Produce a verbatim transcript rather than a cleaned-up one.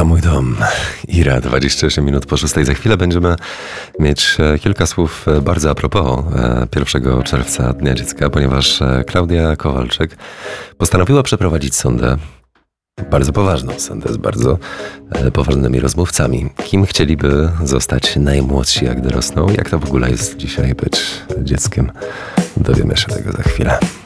Kocham mój dom. Ira, dwadzieścia osiem minut po szóstej. Za chwilę będziemy mieć kilka słów bardzo a propos pierwszego czerwca, Dnia Dziecka, ponieważ Klaudia Kowalczyk postanowiła przeprowadzić sondę, bardzo poważną sondę z bardzo poważnymi rozmówcami. Kim chcieliby zostać najmłodsi, jak dorosną? Jak to w ogóle jest dzisiaj być dzieckiem? Dowiemy się tego za chwilę.